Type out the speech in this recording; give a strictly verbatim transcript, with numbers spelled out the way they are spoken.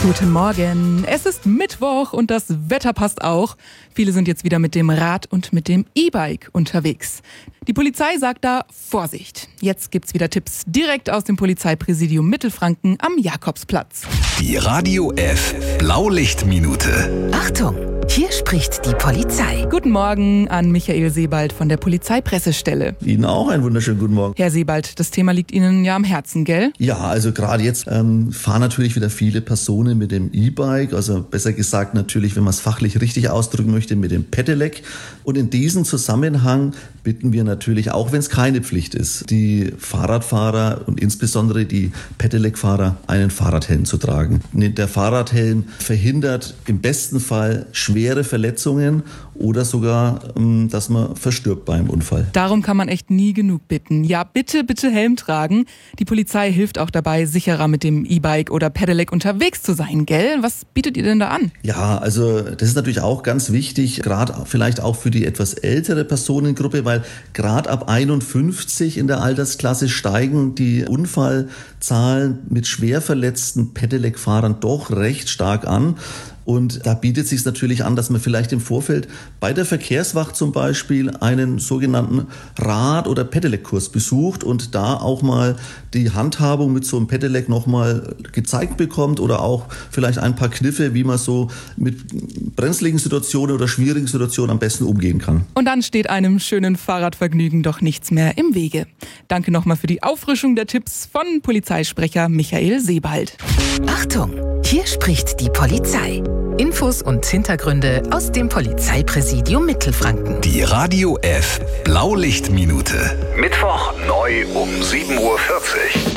Guten Morgen. Es ist Mittwoch und das Wetter passt auch. Viele sind jetzt wieder mit dem Rad und mit dem E-Bike unterwegs. Die Polizei sagt da Vorsicht. Jetzt gibt's wieder Tipps direkt aus dem Polizeipräsidium Mittelfranken am Jakobsplatz. Die Radio F Blaulichtminute. Achtung, hier spricht die Polizei. Guten Morgen an Michael Sebald von der Polizeipressestelle. Ihnen auch einen wunderschönen guten Morgen. Herr Sebald, das Thema liegt Ihnen ja am Herzen, gell? Ja, also gerade jetzt ähm, fahren natürlich wieder viele Personen mit dem E-Bike, also besser gesagt natürlich, wenn man es fachlich richtig ausdrücken möchte, mit dem Pedelec. Und in diesem Zusammenhang bitten wir natürlich, auch wenn es keine Pflicht ist, die Fahrradfahrer und insbesondere die Pedelec-Fahrer einen Fahrradhelm zu tragen. Der Fahrradhelm verhindert im besten Fall schwere Verletzungen oder sogar, dass man verstirbt beim Unfall. Darum kann man echt nie genug bitten. Ja, bitte, bitte Helm tragen. Die Polizei hilft auch dabei, sicherer mit dem E-Bike oder Pedelec unterwegs zu sein, gell? Was bietet ihr denn da an? Ja, also das ist natürlich auch ganz wichtig, gerade vielleicht auch für die etwas ältere Personengruppe, weil gerade ab einundfünfzig in der Altersklasse steigen die Unfallzahlen mit schwer verletzten Pedelec-Fahrern doch recht stark an. Und da bietet es sich natürlich an, dass man vielleicht im Vorfeld bei der Verkehrswacht zum Beispiel einen sogenannten Rad- oder Pedelec-Kurs besucht und da auch mal die Handhabung mit so einem Pedelec nochmal gezeigt bekommt oder auch vielleicht ein paar Kniffe, wie man so mit brenzligen Situationen oder schwierigen Situationen am besten umgehen kann. Und dann steht einem schönen Fahrradvergnügen doch nichts mehr im Wege. Danke nochmal für die Auffrischung der Tipps von Polizeisprecher Michael Sebald. Achtung, hier spricht die Polizei. Infos und Hintergründe aus dem Polizeipräsidium Mittelfranken. Die Radio F Blaulichtminute. Mittwoch neu um sieben Uhr vierzig.